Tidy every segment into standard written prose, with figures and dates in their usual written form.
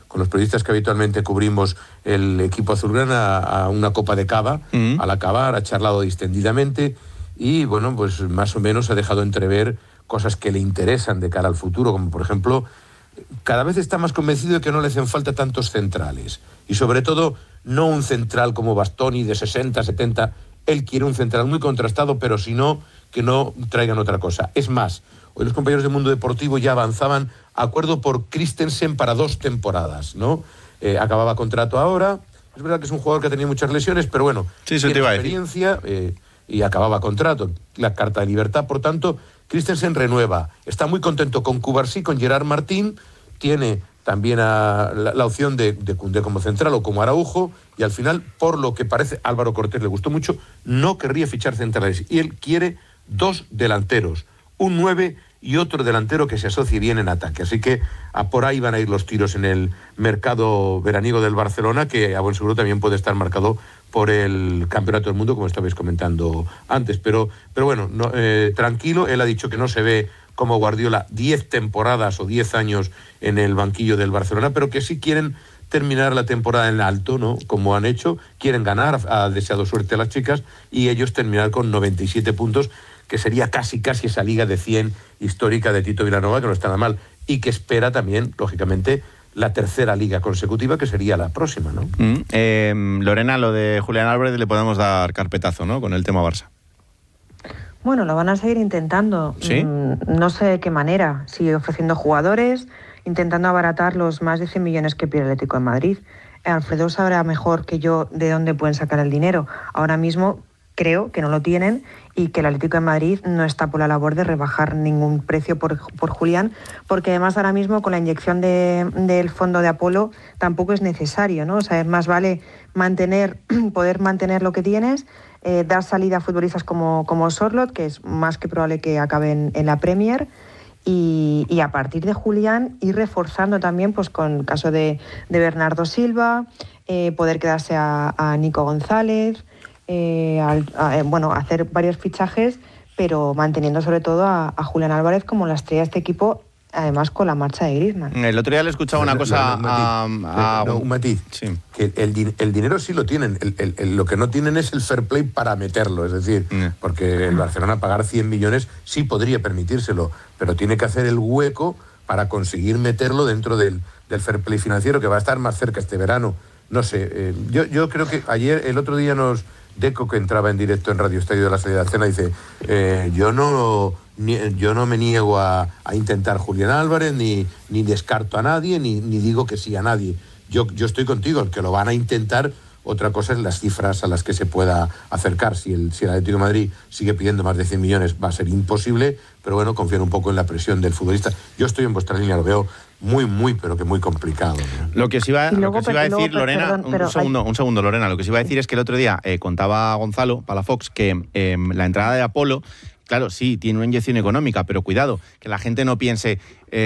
los periodistas que habitualmente cubrimos el equipo azulgrana a una copa de cava, al acabar, ha charlado distendidamente y, bueno, pues más o menos ha dejado entrever cosas que le interesan de cara al futuro, como por ejemplo, cada vez está más convencido de que no le hacen falta tantos centrales y sobre todo no un central como Bastoni de 60, 70, él quiere un central muy contrastado, pero si no, que no traigan otra cosa. Es más, hoy los compañeros del Mundo Deportivo ya avanzaban acuerdo por Christensen para 2 temporadas, ¿no? Acababa contrato ahora, es verdad que es un jugador que ha tenido muchas lesiones, pero bueno, sí, tiene experiencia y acababa contrato, la carta de libertad, por tanto, Christensen renueva, está muy contento con Cubarsí, con Gerard Martín, tiene también la opción de Koundé como central o como Araujo, y al final, por lo que parece, Álvaro Cortés le gustó mucho, no querría fichar centrales, y él quiere 2 delanteros, un 9 y otro delantero que se asocie bien en ataque. Así que por ahí van a ir los tiros en el mercado veraniego del Barcelona, que a buen seguro también puede estar marcado por el Campeonato del Mundo, como estabais comentando antes. Pero bueno, no, tranquilo, él ha dicho que no se ve como Guardiola 10 temporadas o 10 años en el banquillo del Barcelona, pero que sí quieren terminar la temporada en alto, ¿no? Como han hecho, quieren ganar, ha deseado suerte a las chicas, y ellos terminar con 97 puntos, que sería casi esa liga de 100 histórica de Tito Vilanova, que no está nada mal, y que espera también, lógicamente, la tercera liga consecutiva, que sería la próxima, ¿no? Lorena, lo de Julián Álvarez le podemos dar carpetazo, ¿no?, con el tema Barça. Bueno, lo van a seguir intentando. ¿Sí? No sé de qué manera. Sigue ofreciendo jugadores, intentando abaratar los más de 100 millones que pide el Atlético de Madrid. Alfredo sabrá mejor que yo de dónde pueden sacar el dinero. Ahora mismo creo que no lo tienen y que el Atlético de Madrid no está por la labor de rebajar ningún precio por Julián, porque además ahora mismo con la inyección del fondo de Apolo tampoco es necesario, ¿no? O sea, más vale poder mantener lo que tienes, dar salida a futbolistas como Sorloth, que es más que probable que acaben en la Premier, y a partir de Julián ir reforzando también, pues con el caso de Bernardo Silva, poder quedarse a Nico González, hacer varios fichajes, pero manteniendo sobre todo a Julián Álvarez como la estrella de este equipo, además con la marcha de Griezmann. El otro día le escuchaba una cosa un matiz. Sí. Que el dinero sí lo tienen, lo que no tienen es el fair play para meterlo, es decir, porque el Barcelona pagar 100 millones sí podría permitírselo, pero tiene que hacer el hueco para conseguir meterlo dentro del fair play financiero, que va a estar más cerca este verano. No sé, yo creo que el otro día Deco, que entraba en directo en Radio Estadio de la Salida de Cena, dice, yo no me niego a intentar Julián Álvarez, ni descarto a nadie, ni digo que sí a nadie. Yo estoy contigo, el que lo van a intentar. Otra cosa es las cifras a las que se pueda acercar. Si el Atlético de Madrid sigue pidiendo más de 100 millones, va a ser imposible, pero bueno, confío un poco en la presión del futbolista. Yo estoy en vuestra línea, lo veo muy, pero que muy complicado, ¿no? Lo que se iba a decir, Lorena, un segundo, Lorena, lo que se iba a decir es que el otro día contaba Gonzalo Palafox que la entrada de Apolo, claro, sí, tiene una inyección económica, pero cuidado, que la gente no piense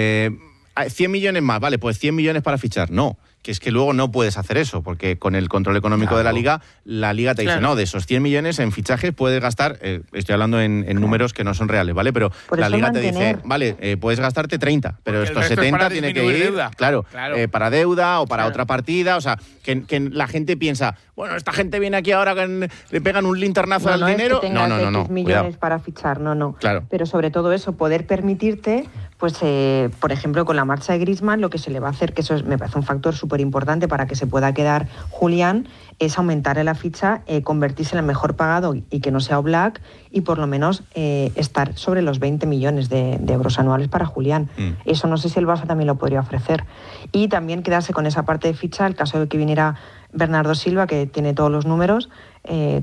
100 millones más, vale, pues 100 millones para fichar, no. Que es que luego no puedes hacer eso, porque con el control económico de la Liga te dice, no, de esos 100 millones en fichajes puedes gastar, estoy hablando en números que no son reales, ¿vale? Pero la Liga te dice, vale, puedes gastarte 30, pero porque estos 70 tiene que ir, deuda. Claro. Para deuda o para otra partida, o sea, que la gente piensa, bueno, esta gente viene aquí ahora que le pegan un linternazo al dinero. No. Millones para fichar, no. Claro. Pero sobre todo eso, poder permitirte, pues, por ejemplo, con la marcha de Griezmann, lo que se le va a hacer, que eso me parece un factor súper importante para que se pueda quedar Julián, es aumentarle la ficha, convertirse en el mejor pagado y que no sea Oblak, y por lo menos estar sobre los 20 millones de euros anuales para Julián. Eso no sé si el Barça también lo podría ofrecer. Y también quedarse con esa parte de ficha, el caso de que viniera Bernardo Silva, que tiene todos los números,